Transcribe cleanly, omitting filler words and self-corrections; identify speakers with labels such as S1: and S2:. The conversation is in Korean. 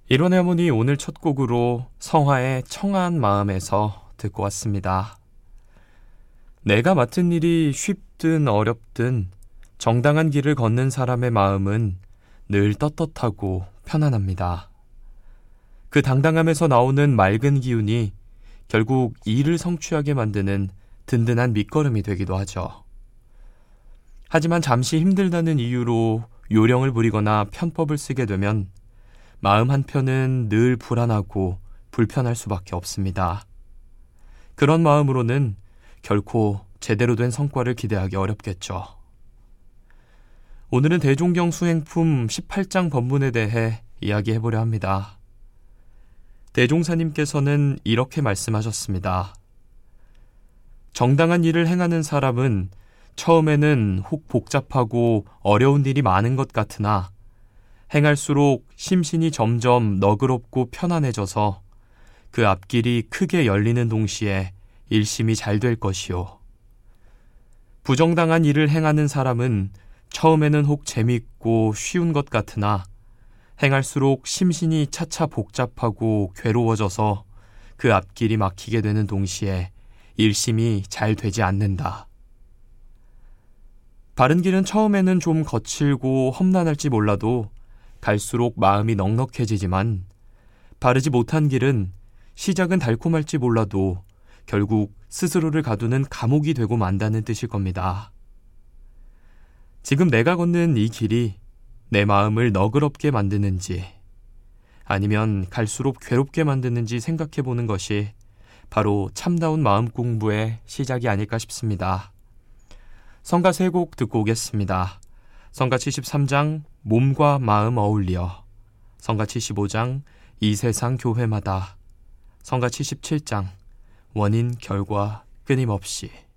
S1: 이론의 어머니 오늘 첫 곡으로 성화의 청아한 마음에서 듣고 왔습니다. 내가 맡은 일이 쉽든 어렵든 정당한 길을 걷는 사람의 마음은 늘 떳떳하고 편안합니다. 그 당당함에서 나오는 맑은 기운이 결국 일을 성취하게 만드는 든든한 밑거름이 되기도 하죠. 하지만 잠시 힘들다는 이유로 요령을 부리거나 편법을 쓰게 되면 마음 한편은 늘 불안하고 불편할 수밖에 없습니다. 그런 마음으로는 결코 제대로 된 성과를 기대하기 어렵겠죠. 오늘은 대종경 수행품 18장 법문에 대해 이야기해보려 합니다. 대종사님께서는 이렇게 말씀하셨습니다. 정당한 일을 행하는 사람은 처음에는 혹 복잡하고 어려운 일이 많은 것 같으나 행할수록 심신이 점점 너그럽고 편안해져서 그 앞길이 크게 열리는 동시에 일심이 잘 될 것이요. 부정당한 일을 행하는 사람은 처음에는 혹 재밌고 쉬운 것 같으나 행할수록 심신이 차차 복잡하고 괴로워져서 그 앞길이 막히게 되는 동시에 일심이 잘 되지 않는다. 바른 길은 처음에는 좀 거칠고 험난할지 몰라도 갈수록 마음이 넉넉해지지만 바르지 못한 길은 시작은 달콤할지 몰라도 결국 스스로를 가두는 감옥이 되고 만다는 뜻일 겁니다. 지금 내가 걷는 이 길이 내 마음을 너그럽게 만드는지 아니면 갈수록 괴롭게 만드는지 생각해보는 것이 바로 참다운 마음 공부의 시작이 아닐까 싶습니다. 성가 3곡 듣고 오겠습니다. 성가 73장 몸과 마음 어울려, 성가 75장 이 세상 교회마다, 성가 77장 원인 결과 끊임없이.